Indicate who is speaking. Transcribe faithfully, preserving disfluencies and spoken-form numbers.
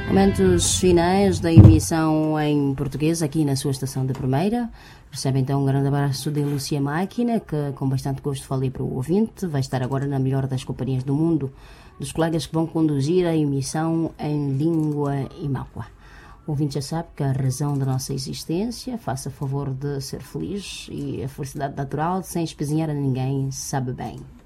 Speaker 1: Momentos finais da emissão em português aqui na sua estação de primeira. Recebe então um grande abraço de Lúcia Máquina, que com bastante gosto falei para o ouvinte. Vai estar agora na melhor das companhias do mundo, dos colegas que vão conduzir a emissão em língua imáqua. O ouvinte já sabe que a razão da nossa existência, faça favor de ser feliz, e a felicidade natural, sem espezinhar a ninguém, sabe bem.